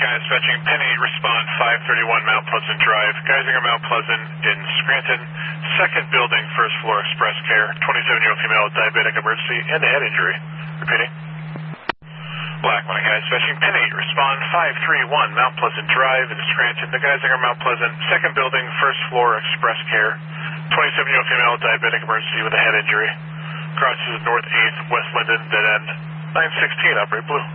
guys fetching Penny, respond 531 Mount Pleasant Drive, Geisinger Mount Pleasant in Scranton, second building, first floor express care, 27-year-old female with diabetic emergency and a head injury. Repeating. Black Mountain guys fetching Penny, respond 531 Mount Pleasant Drive in Scranton, the Geisinger Mount Pleasant, second building, first floor express care, 27-year-old female with diabetic emergency with a head injury. Crosses North 8th, West Linden, dead end, 916, operate blue.